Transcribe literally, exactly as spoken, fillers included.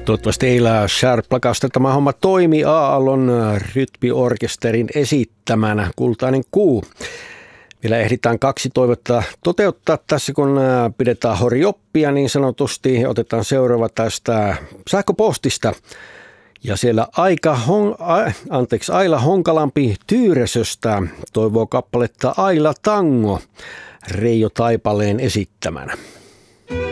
Toivottavasti Eila Sharplakasta tämä homma toimi Aallon rytmiorkesterin esittämänä Kultainen kuu. Vielä ehditään kaksi toivetta toteuttaa tässä, kun pidetään horioppia niin sanotusti. Otetaan seuraava tästä sähköpostista. Ja siellä Aika Hon, a, anteeksi, Aila Honkalampi Tyyresöstä toivoo kappaletta Aila Tango Reijo Taipaleen esittämänä.